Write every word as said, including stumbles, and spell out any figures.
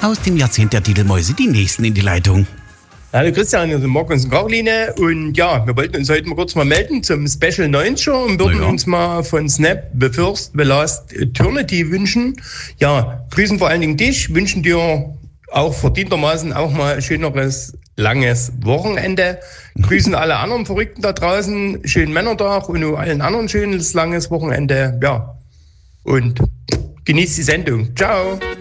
aus dem Jahrzehnt der Titelmäuse die nächsten in die Leitung. Hallo Christian, hier sind Markus und Caroline und ja, wir wollten uns heute mal kurz mal melden zum Special neunzig und würden ja. uns mal von Snap The First The Last Eternity wünschen. Ja, grüßen vor allen Dingen dich, wünschen dir auch verdientermaßen auch mal ein schöneres, langes Wochenende. Grüßen alle anderen Verrückten da draußen, schönen Männertag und allen anderen schönes, langes Wochenende. Ja, und genießt die Sendung. Ciao.